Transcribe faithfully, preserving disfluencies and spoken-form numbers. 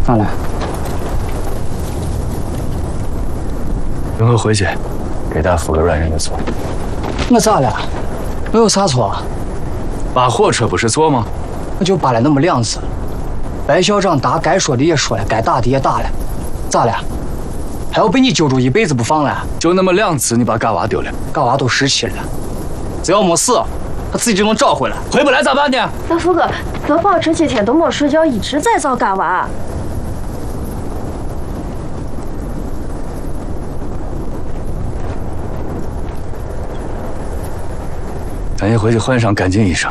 上来。 等会回去，给大夫个软人的错。 我咋了？我有啥错？ 扒货车不是错吗？ 我就扒了那么两次。白校长答该说的也说了，该打的也打了，咋了？还要被你揪住一辈子不放了？ 就那么两次，你把嘎娃丢了？ 嘎娃都十七了，只要没死，他自己就能找回来。回不来咋办呢？ 大福哥，德宝这几天都没睡觉，一直在找嘎娃。 咱也回去换上干净衣裳。